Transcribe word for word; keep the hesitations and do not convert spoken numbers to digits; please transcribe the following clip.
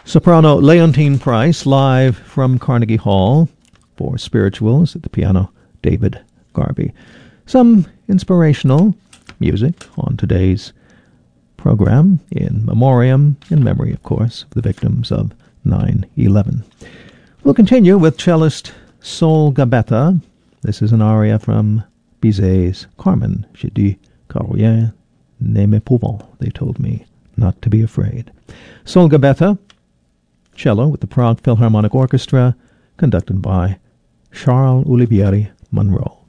Soprano Leontine Price, live from Carnegie Hall. For spirituals at the piano, David Garby. Some inspirational music on today's program, in memoriam, in memory, of course, of the victims of nine eleven. We'll continue with cellist Sol Gabetta. This is an aria from Bizet's Carmen. Je dis que rien ne me pouvant. They told me not to be afraid. Sol Gabetta, cello with the Prague Philharmonic Orchestra, conducted by Charles Olivieri Monroe.